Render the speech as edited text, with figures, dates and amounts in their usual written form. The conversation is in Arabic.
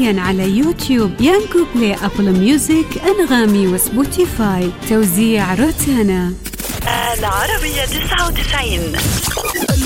حصريا على يوتيوب، يانجو بلاي، أبل ميوزك، أنغامي وسبوتيفاي. توزيع روتانا. العربية 99.